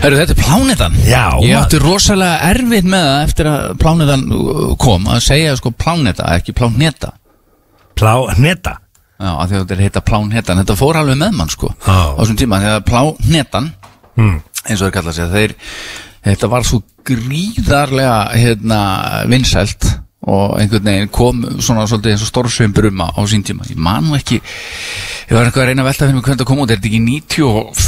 Hörru, þetta plánetan. Já, ég átti rosalega erfitt með það eftir að plánetan kom að segja sko pláneta, ekki pláneta. Pláneta? Já, af því að þetta heita plánhetan. Þetta fór alveg með mann sko á þessum tíma, þegar plánetan eins og þeir kalla sig, þetta var svo gríðarlega vinsælt og einhvern veginn kom svona svolítið eins og stórsveimbur á sín tíma. Ég man nú ekki, ég var eitthvað að reyna að velta fyrir mig hvernig það kom út, er þetta ekki 94